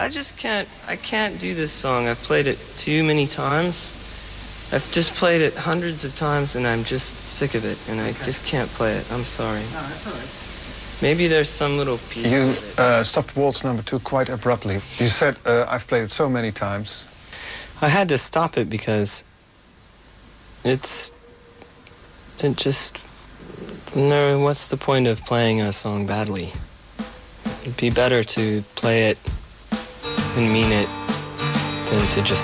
I can't do this song. I've played it too many times. I've just played it hundreds of times and I'm just sick of it and I just can't play it. I'm sorry. No, that's all right. Maybe there's some little piece You of it. stopped waltz number 2 quite abruptly. You said, I've played it so many times. I had to stop it because no, what's the point of playing a song badly? It'd be better to play it and mean it than to just